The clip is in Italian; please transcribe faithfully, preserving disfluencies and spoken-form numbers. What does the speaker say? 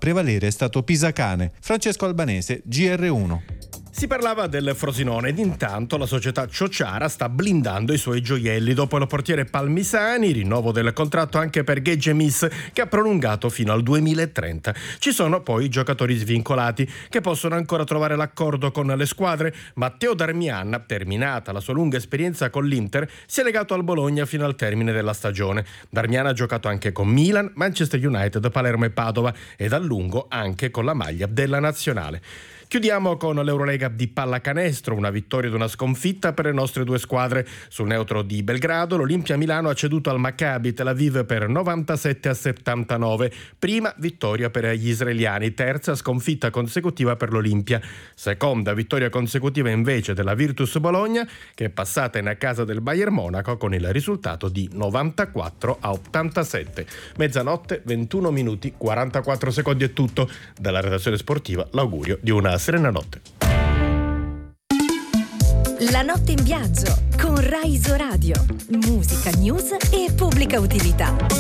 prevalere è stato Pisacane. Francesco Albanese, G R uno. Si parlava del Frosinone ed intanto la società Ciociara sta blindando i suoi gioielli dopo il portiere Palmisani, rinnovo del contratto anche per Gedgemis che ha prolungato fino al duemilatrenta. Ci sono poi i giocatori svincolati che possono ancora trovare l'accordo con le squadre. Matteo Darmian, terminata la sua lunga esperienza con l'Inter, si è legato al Bologna fino al termine della stagione. Darmian ha giocato anche con Milan, Manchester United, Palermo e Padova ed a lungo anche con la maglia della nazionale. Chiudiamo con l'Eurolega di pallacanestro, una vittoria ed una sconfitta per le nostre due squadre. Sul neutro di Belgrado l'Olimpia Milano ha ceduto al Maccabi Tel Aviv per novantasette a settantanove. Prima vittoria per gli israeliani, terza sconfitta consecutiva per l'Olimpia. Seconda vittoria consecutiva invece della Virtus Bologna, che è passata in casa del Bayern Monaco con il risultato di novantaquattro a ottantasette. Mezzanotte, ventuno minuti, quarantaquattro secondi è tutto. Dalla redazione sportiva l'augurio di una serena notte. La notte in viaggio con Rai Iso Radio. Musica, news e pubblica utilità.